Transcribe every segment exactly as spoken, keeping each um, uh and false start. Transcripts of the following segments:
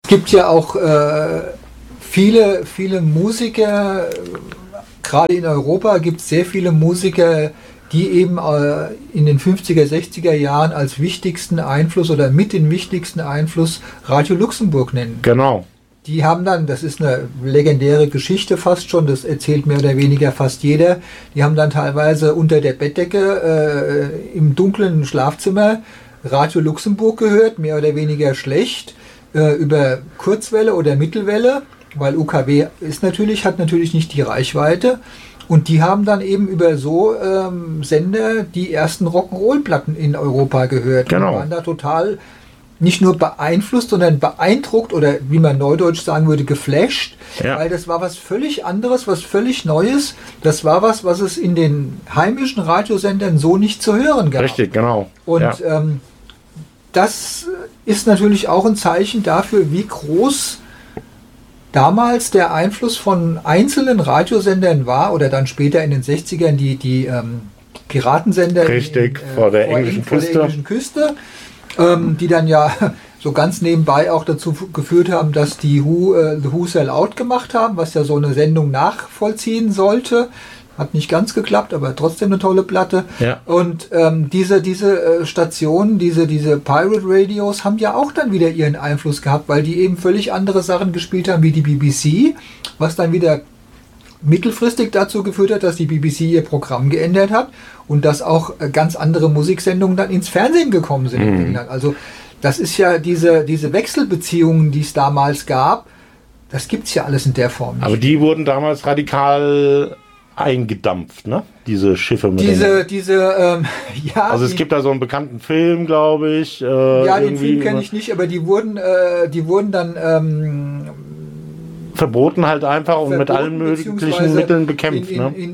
gibt ja auch äh, viele, viele Musiker, gerade in Europa gibt es sehr viele Musiker, die eben äh, in den fünfziger, sechziger Jahren als wichtigsten Einfluss oder mit den wichtigsten Einfluss Radio Luxemburg nennen. Genau. Die haben dann, das ist eine legendäre Geschichte fast schon, das erzählt mehr oder weniger fast jeder, die haben dann teilweise unter der Bettdecke äh, im dunklen Schlafzimmer Radio Luxemburg gehört, mehr oder weniger schlecht, äh, über Kurzwelle oder Mittelwelle, weil U K W ist natürlich, hat natürlich nicht die Reichweite. Und die haben dann eben über so ähm, Sender die ersten Rock'n'Roll-Platten in Europa gehört. Genau. Und waren da total nicht nur beeinflusst, sondern beeindruckt oder wie man neudeutsch sagen würde, geflasht. Ja. Weil das war was völlig anderes, was völlig Neues. Das war was, was es in den heimischen Radiosendern so nicht zu hören gab. Richtig, genau. Und ja. ähm, das ist natürlich auch ein Zeichen dafür, wie groß damals der Einfluss von einzelnen Radiosendern war oder dann später in den sechzigern die, die ähm, Piratensender Richtig, in, äh, vor der vor englischen vor Küste, der englischen Küste ähm, die dann ja so ganz nebenbei auch dazu geführt haben, dass die Who, äh, The Who Sell Out gemacht haben, was ja so eine Sendung nachvollziehen sollte. Hat nicht ganz geklappt, aber trotzdem eine tolle Platte. Ja. Und ähm, diese, diese äh, Stationen, diese, diese Pirate Radios haben ja auch dann wieder ihren Einfluss gehabt, weil die eben völlig andere Sachen gespielt haben wie die B B C, was dann wieder mittelfristig dazu geführt hat, dass die B B C ihr Programm geändert hat und dass auch äh, ganz andere Musiksendungen dann ins Fernsehen gekommen sind. Mhm. in England. Also das ist ja diese, diese Wechselbeziehungen, die es damals gab, das gibt es ja alles in der Form nicht. Aber die wurden damals radikal eingedampft, ne? Diese Schiffe mit Diese, den diese, ähm, ja. Also es die, gibt da so einen bekannten Film, glaube ich. Äh, ja, den Film kenne ich nicht, aber die wurden, äh, die wurden dann ähm, verboten halt einfach und mit allen möglichen Mitteln bekämpft, in, in, ne? In,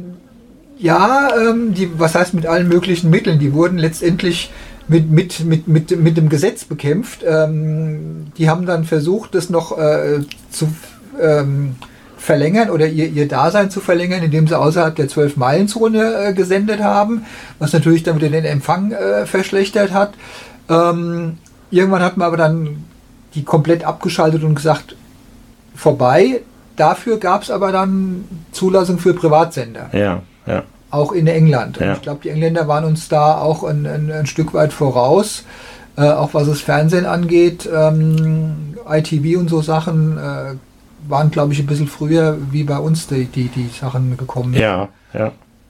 ja, ähm, die, was heißt mit allen möglichen Mitteln? Die wurden letztendlich mit, mit, mit, mit, mit dem Gesetz bekämpft. Ähm, die haben dann versucht, das noch äh, zu ähm, verlängern oder ihr, ihr Dasein zu verlängern, indem sie außerhalb der zwölf-Meilen-Zone äh, gesendet haben, was natürlich dann wieder den Empfang äh, verschlechtert hat. Ähm, irgendwann hat man aber dann die komplett abgeschaltet und gesagt, vorbei. Dafür gab es aber dann Zulassung für Privatsender. Ja, ja. Auch in England. Ja. Und ich glaube, die Engländer waren uns da auch ein, ein, ein Stück weit voraus, äh, auch was das Fernsehen angeht. Ähm, I T V und so Sachen äh, waren, glaube ich, ein bisschen früher wie bei uns die, die, die Sachen gekommen sind. Ja, ja.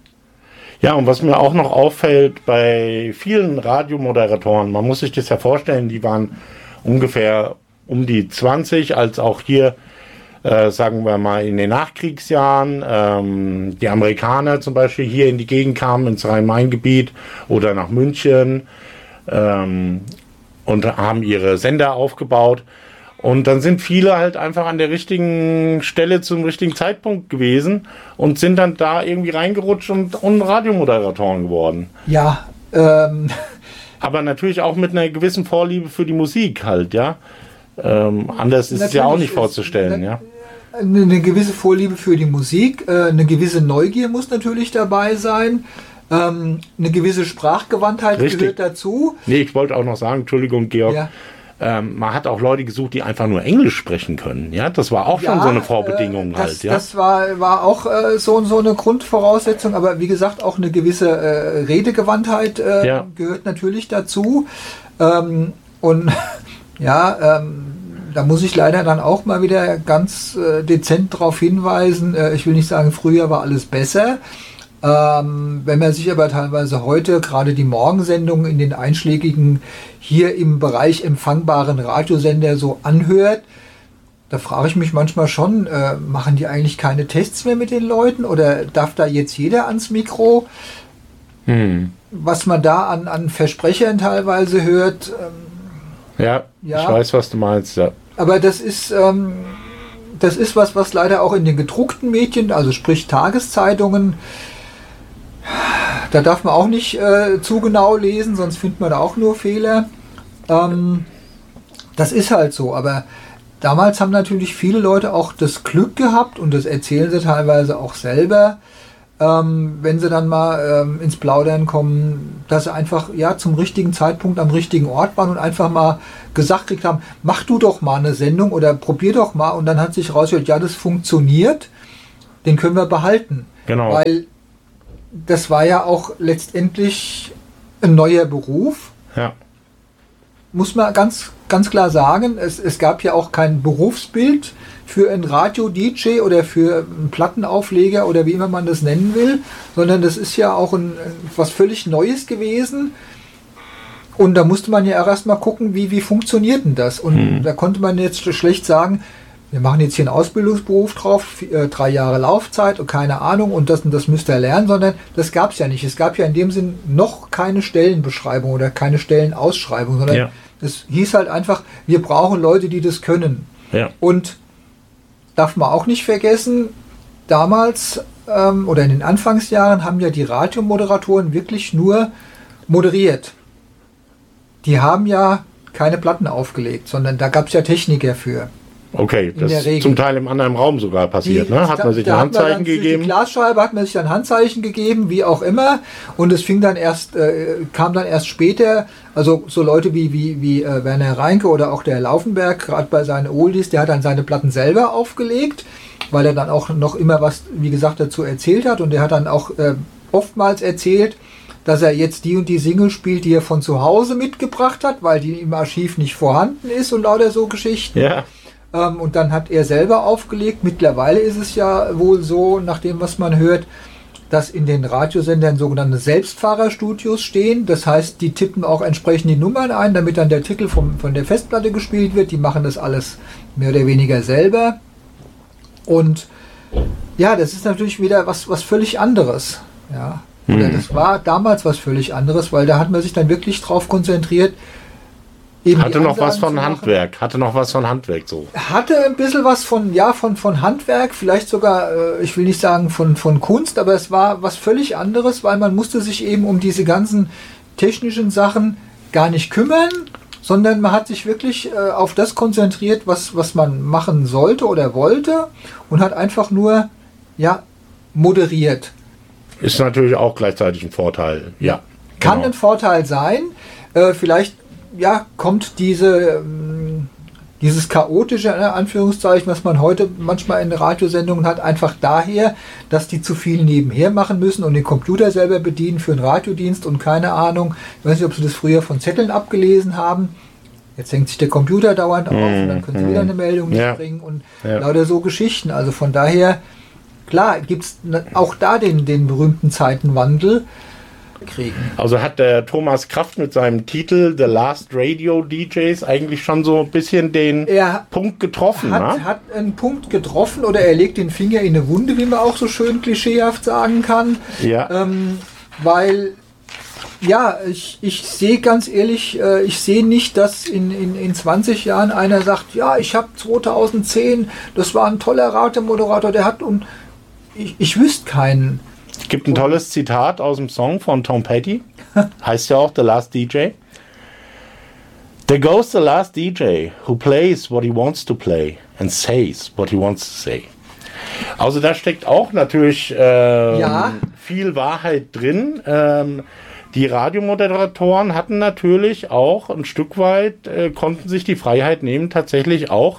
Ja, und was mir auch noch auffällt bei vielen Radiomoderatoren, man muss sich das ja vorstellen, die waren ungefähr um die zwanzig, als auch hier, äh, sagen wir mal, in den Nachkriegsjahren, ähm, die Amerikaner zum Beispiel hier in die Gegend kamen, ins Rhein-Main-Gebiet oder nach München ähm, und haben ihre Sender aufgebaut. Und dann sind viele halt einfach an der richtigen Stelle zum richtigen Zeitpunkt gewesen und sind dann da irgendwie reingerutscht und, und Radiomoderatoren geworden. Ja, ähm. Aber natürlich auch mit einer gewissen Vorliebe für die Musik halt, ja. Ähm, anders ist es ja auch nicht vorzustellen, eine, ja. Eine, eine gewisse Vorliebe für die Musik, äh, eine gewisse Neugier muss natürlich dabei sein. Ähm, eine gewisse Sprachgewandtheit Richtig. gehört dazu. Nee, ich wollte auch noch sagen, Entschuldigung, Georg, Ja. Ähm, man hat auch Leute gesucht, die einfach nur Englisch sprechen können. Ja, das war auch schon Ja, so eine Vorbedingung äh, das, halt. Ja, das war, war auch äh, so, so eine Grundvoraussetzung, aber wie gesagt, auch eine gewisse äh, Redegewandtheit äh, Ja. gehört natürlich dazu. Ähm, und ja, ähm, da muss ich leider dann auch mal wieder ganz äh, dezent darauf hinweisen. Äh, ich will nicht sagen, früher war alles besser. Ähm, wenn man sich aber teilweise heute gerade die Morgensendungen in den einschlägigen hier im Bereich empfangbaren Radiosender so anhört, da frage ich mich manchmal schon, äh, machen die eigentlich keine Tests mehr mit den Leuten oder darf da jetzt jeder ans Mikro? hm. Was man da an, an Versprechern teilweise hört. Ähm, ja, Ja. ich weiß, was du meinst. Ja. aber das ist, ähm, das ist was, was leider auch in den gedruckten Medien, also sprich Tageszeitungen, da darf man auch nicht äh, zu genau lesen, sonst findet man da auch nur Fehler. Ähm, das ist halt so, aber damals haben natürlich viele Leute auch das Glück gehabt, und das erzählen sie teilweise auch selber, ähm, wenn sie dann mal ähm, ins Plaudern kommen, dass sie einfach ja zum richtigen Zeitpunkt am richtigen Ort waren und einfach mal gesagt gekriegt haben, mach du doch mal eine Sendung oder probier doch mal, und dann hat sich rausgehört, ja, das funktioniert, den können wir behalten. Genau. Weil das war ja auch letztendlich ein neuer Beruf. Ja. Muss man ganz, ganz klar sagen, es, es gab ja auch kein Berufsbild für einen Radio-D J oder für einen Plattenaufleger oder wie immer man das nennen will, sondern das ist ja auch ein, was völlig Neues gewesen. Und da musste man ja erst mal gucken, wie, wie funktioniert denn das? Und hm. da konnte man jetzt schlecht sagen, wir machen jetzt hier einen Ausbildungsberuf drauf, äh, drei Jahre Laufzeit und keine Ahnung und das und das müsst ihr lernen, sondern das gab es ja nicht. Es gab ja in dem Sinn noch keine Stellenbeschreibung oder keine Stellenausschreibung, sondern ja. es hieß halt einfach, wir brauchen Leute, die das können. Ja. Und darf man auch nicht vergessen, damals ähm, oder in den Anfangsjahren haben ja die Radiomoderatoren wirklich nur moderiert. Die haben ja keine Platten aufgelegt, sondern da gab es ja Techniker für. Okay, das ist zum Teil im anderen Raum sogar passiert, die, ne? Hat man sich ein Handzeichen gegeben? Die Glasscheibe hat man sich ein Handzeichen gegeben, wie auch immer. Und es fing dann erst, äh, kam dann erst später, also so Leute wie, wie, wie äh, Werner Reinke oder auch der Laufenberg, gerade bei seinen Oldies, der hat dann seine Platten selber aufgelegt, weil er dann auch noch immer was, wie gesagt, dazu erzählt hat. Und der hat dann auch äh, oftmals erzählt, dass er jetzt die und die Single spielt, die er von zu Hause mitgebracht hat, weil die im Archiv nicht vorhanden ist und lauter so Geschichten. Ja. Und dann hat er selber aufgelegt. Mittlerweile ist es ja wohl so, nach dem, was man hört, dass in den Radiosendern sogenannte Selbstfahrerstudios stehen. Das heißt, die tippen auch entsprechend die Nummern ein, damit dann der Titel vom, von der Festplatte gespielt wird. Die machen das alles mehr oder weniger selber. Und ja, das ist natürlich wieder was, was völlig anderes. Ja. Oder das war damals was völlig anderes, weil da hat man sich dann wirklich drauf konzentriert, Eben hatte noch was von Handwerk, hatte noch was von Handwerk so. Hatte ein bisschen was von, ja, von, von Handwerk, vielleicht sogar, äh, ich will nicht sagen von, von Kunst, aber es war was völlig anderes, weil man musste sich eben um diese ganzen technischen Sachen gar nicht kümmern, sondern man hat sich wirklich äh, auf das konzentriert, was, was man machen sollte oder wollte und hat einfach nur, ja, moderiert. Ist natürlich auch gleichzeitig ein Vorteil, ja. Kann genau. ein Vorteil sein, äh, vielleicht ja, kommt diese, ähm, dieses chaotische, in Anführungszeichen, was man heute manchmal in Radiosendungen hat, einfach daher, dass die zu viel nebenher machen müssen und den Computer selber bedienen für einen Radiodienst und keine Ahnung. Ich weiß nicht, ob sie das früher von Zetteln abgelesen haben. Jetzt hängt sich der Computer dauernd auf mm, und dann können sie mm, wieder eine Meldung nicht ja, bringen und ja. lauter so Geschichten. Also von daher, klar, gibt es auch da den, den berühmten Zeitenwandel. Kriegen. Also hat der Thomas Kraft mit seinem Titel The Last Radio D Js eigentlich schon so ein bisschen den er Punkt getroffen, hat, ne? hat einen Punkt getroffen oder er legt den Finger in eine Wunde, wie man auch so schön klischeehaft sagen kann. Ja. Ähm, weil, ja, ich, ich sehe ganz ehrlich, äh, ich sehe nicht, dass in, in, in zwanzig Jahren einer sagt, ja, ich habe zweitausendzehn, das war ein toller Radiomoderator, der hat, und ich, ich wüsste keinen. Es gibt ein tolles Zitat aus dem Song von Tom Petty. Heißt ja auch The Last D J. There goes the last D J who plays what he wants to play and says what he wants to say. Also da steckt auch natürlich ähm, ja. viel Wahrheit drin. Ähm, die Radiomoderatoren hatten natürlich auch ein Stück weit, äh, konnten sich die Freiheit nehmen, tatsächlich auch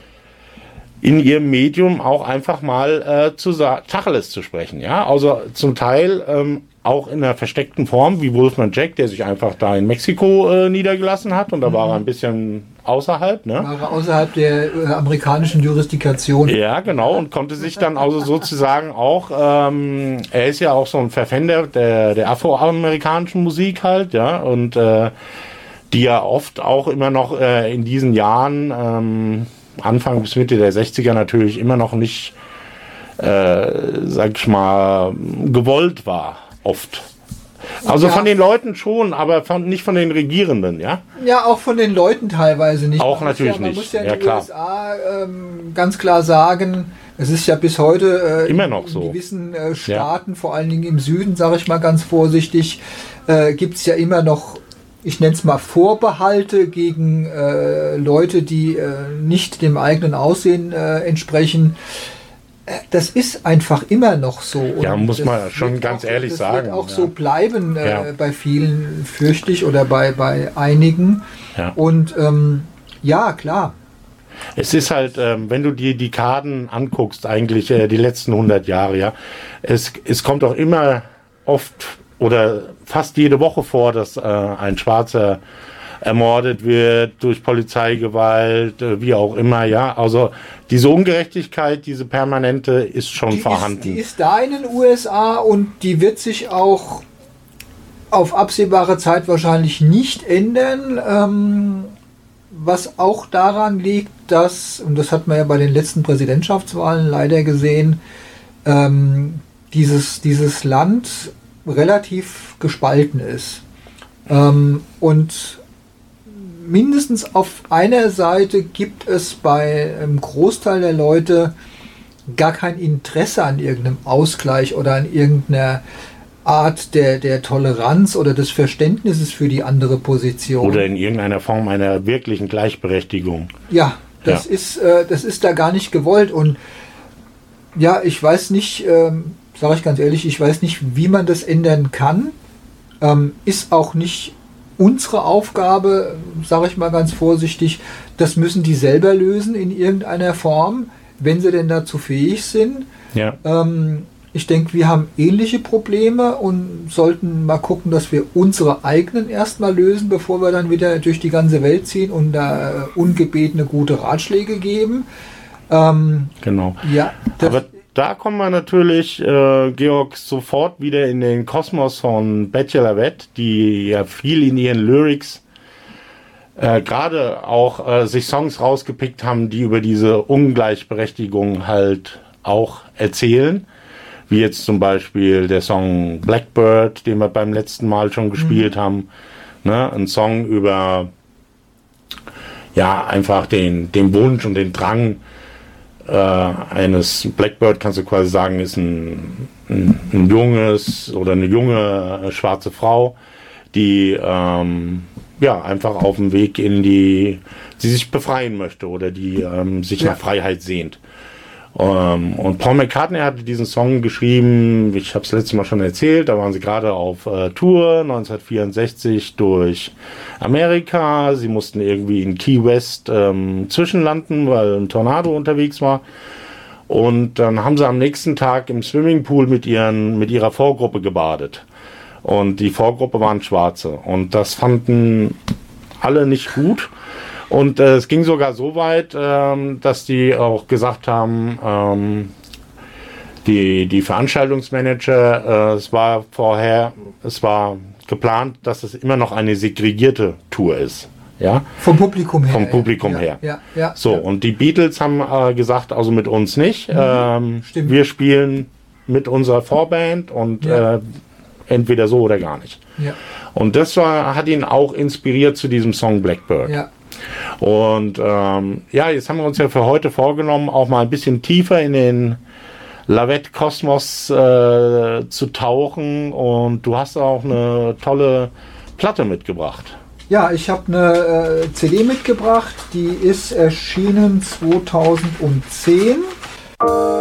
in ihrem Medium auch einfach mal äh, zu Tacheles zu sprechen. Ja, also zum Teil ähm, auch in einer versteckten Form, wie Wolfman Jack, der sich einfach da in Mexiko äh, niedergelassen hat und da mhm. war er ein bisschen außerhalb. Ne? War er außerhalb der äh, amerikanischen Jurisdiktion. Ja, genau, und konnte sich dann also sozusagen auch, ähm, er ist ja auch so ein Verfechter der, der afroamerikanischen Musik halt, ja, und äh, die ja oft auch immer noch äh, in diesen Jahren ähm, Anfang bis Mitte der sechziger natürlich immer noch nicht, äh, sag ich mal, gewollt war, oft. Also ja. Von den Leuten schon, aber von, nicht von den Regierenden, ja? Ja, auch von den Leuten teilweise nicht. Auch man natürlich ja, man nicht. muss ja in ja, den klar. U S A ähm, ganz klar sagen, es ist ja bis heute äh, immer noch in, so. in gewissen äh, Staaten, ja. vor allen Dingen im Süden, sage ich mal ganz vorsichtig, äh, gibt es ja immer noch, ich nenne es mal Vorbehalte gegen äh, Leute, die äh, nicht dem eigenen Aussehen äh, entsprechen. das ist einfach immer noch so. Und ja, muss das man schon ganz auch, ehrlich das sagen. Das wird auch ja. so bleiben äh, ja. bei vielen, fürchte ich, oder bei, bei einigen. Ja. Und ähm, ja, klar. Es ist halt, ähm, wenn du dir die Karten anguckst, eigentlich äh, die letzten hundert Jahre, ja, es, es kommt auch immer oft oder fast jede Woche vor, dass äh, ein Schwarzer ermordet wird durch Polizeigewalt, äh, wie auch immer, ja. Also diese Ungerechtigkeit, diese permanente, ist schon die vorhanden. Ist, die ist da in den U S A und die wird sich auch auf absehbare Zeit wahrscheinlich nicht ändern. Ähm, was auch daran liegt, dass, und das hat man ja bei den letzten Präsidentschaftswahlen leider gesehen, ähm, dieses, dieses Land relativ gespalten ist. Ähm, und mindestens auf einer Seite gibt es bei einem Großteil der Leute gar kein Interesse an irgendeinem Ausgleich oder an irgendeiner Art der, der Toleranz oder des Verständnisses für die andere Position. Oder in irgendeiner Form einer wirklichen Gleichberechtigung. Ja, das, ja. Ist, äh, das ist da gar nicht gewollt. Und ja, ich weiß nicht, ähm, sage ich ganz ehrlich, ich weiß nicht, wie man das ändern kann. Ähm, ist auch nicht unsere Aufgabe, sage ich mal ganz vorsichtig. Das müssen die selber lösen in irgendeiner Form, wenn sie denn dazu fähig sind. Ja. Ähm, ich denke, wir haben ähnliche Probleme und sollten mal gucken, dass wir unsere eigenen erstmal lösen, bevor wir dann wieder durch die ganze Welt ziehen und da äh, ungebetene gute Ratschläge geben. Ähm, genau. Ja, aber da kommen wir natürlich, äh, Georg, sofort wieder in den Kosmos von Bette Lavette, die ja viel in ihren Lyrics äh, gerade auch äh, sich Songs rausgepickt haben, die über diese Ungleichberechtigung halt auch erzählen. Wie jetzt zum Beispiel der Song Blackbird, den wir beim letzten Mal schon gespielt mhm. haben. Ne? Ein Song über ja einfach den, den Wunsch und den Drang äh, eines Blackbird, kannst du quasi sagen, ist ein, ein, ein junges oder eine junge äh, schwarze Frau, die ähm, ja einfach auf dem Weg in die, die sich befreien möchte oder die ähm, sich ja. nach Freiheit sehnt. Um, und Paul McCartney hatte diesen Song geschrieben, ich habe es letztes Mal schon erzählt, da waren sie gerade auf äh, Tour neunzehnhundertvierundsechzig durch Amerika. Sie mussten irgendwie in Key West ähm, zwischenlanden, weil ein Tornado unterwegs war. Und dann haben sie am nächsten Tag im Swimmingpool mit, ihren, mit ihrer Vorgruppe gebadet. Und die Vorgruppe waren Schwarze. Und das fanden alle nicht gut. Und äh, es ging sogar so weit, ähm, dass die auch gesagt haben, ähm, die, die Veranstaltungsmanager, äh, es war vorher, es war geplant, dass es immer noch eine segregierte Tour ist. Ja? Vom Publikum her. Vom Publikum ja, her. Ja, ja, so, ja. Und die Beatles haben äh, gesagt, also mit uns nicht. Mhm, ähm, stimmt. Wir spielen mit unserer Vorband und ja. äh, entweder so oder gar nicht. Ja. Und das war, hat ihn auch inspiriert zu diesem Song Blackbird. Ja. Und ähm, ja, jetzt haben wir uns ja für heute vorgenommen, auch mal ein bisschen tiefer in den Lavette-Kosmos äh, zu tauchen. Und du hast auch eine tolle Platte mitgebracht. Ja, ich habe eine äh, C D mitgebracht, die ist erschienen zweitausendzehn.